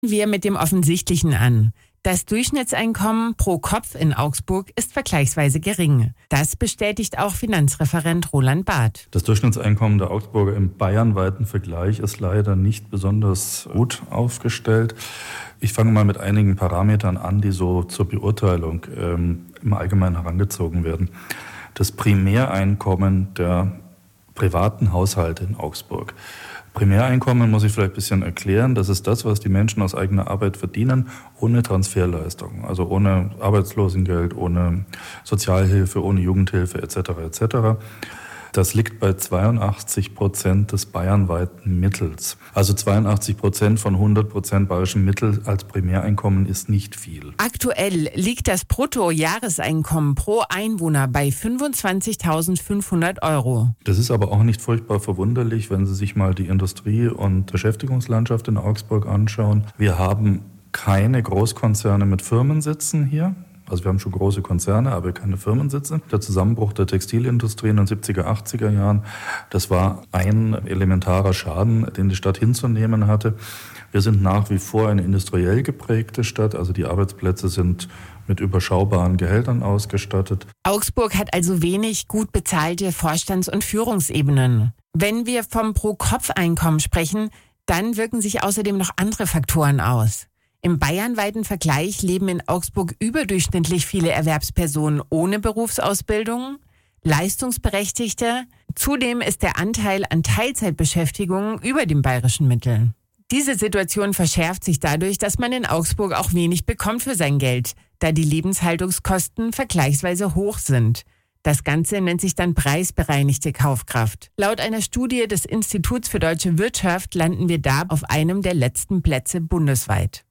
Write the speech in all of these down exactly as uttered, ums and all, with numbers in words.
Wir mit dem Offensichtlichen an. Das Durchschnittseinkommen pro Kopf in Augsburg ist vergleichsweise gering. Das bestätigt auch Finanzreferent Roland Barth. Das Durchschnittseinkommen der Augsburger im bayernweiten Vergleich ist leider nicht besonders gut aufgestellt. Ich fange mal mit einigen Parametern an, die so zur Beurteilung ähm, im Allgemeinen herangezogen werden. Das Primäreinkommen der privaten Haushalte in Augsburg. Primäreinkommen muss ich vielleicht ein bisschen erklären. Das ist das, was die Menschen aus eigener Arbeit verdienen, ohne Transferleistung. Also ohne Arbeitslosengeld, ohne Sozialhilfe, ohne Jugendhilfe et cetera et cetera. Das liegt bei zweiundachtzig Prozent des bayernweiten Mittels. Also zweiundachtzig Prozent von hundert Prozent bayerischen Mittel als Primäreinkommen ist nicht viel. Aktuell liegt das Bruttojahreseinkommen pro Einwohner bei fünfundzwanzigtausendfünfhundert Euro. Das ist aber auch nicht furchtbar verwunderlich, wenn Sie sich mal die Industrie- und Beschäftigungslandschaft in Augsburg anschauen. Wir haben keine Großkonzerne mit Firmensitzen hier. Also wir haben schon große Konzerne, aber keine Firmensitze. Der Zusammenbruch der Textilindustrie in den siebziger, achtziger Jahren, das war ein elementarer Schaden, den die Stadt hinzunehmen hatte. Wir sind nach wie vor eine industriell geprägte Stadt, also die Arbeitsplätze sind mit überschaubaren Gehältern ausgestattet. Augsburg hat also wenig gut bezahlte Vorstands- und Führungsebenen. Wenn wir vom Pro-Kopf-Einkommen sprechen, dann wirken sich außerdem noch andere Faktoren aus. Im bayernweiten Vergleich leben in Augsburg überdurchschnittlich viele Erwerbspersonen ohne Berufsausbildung, Leistungsberechtigte. Zudem ist der Anteil an Teilzeitbeschäftigung über dem bayerischen Mittel. Diese Situation verschärft sich dadurch, dass man in Augsburg auch wenig bekommt für sein Geld, da die Lebenshaltungskosten vergleichsweise hoch sind. Das Ganze nennt sich dann preisbereinigte Kaufkraft. Laut einer Studie des Instituts für Deutsche Wirtschaft landen wir da auf einem der letzten Plätze bundesweit.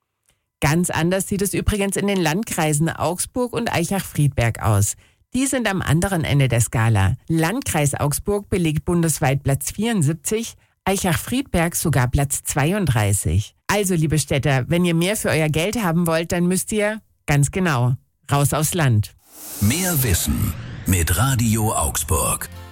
Ganz anders sieht es übrigens in den Landkreisen Augsburg und Aichach-Friedberg aus. Die sind am anderen Ende der Skala. Landkreis Augsburg belegt bundesweit Platz vierundsiebzig, Aichach-Friedberg sogar Platz zweiunddreißig. Also, liebe Städter, wenn ihr mehr für euer Geld haben wollt, dann müsst ihr, ganz genau, raus aufs Land. Mehr Wissen mit Radio Augsburg.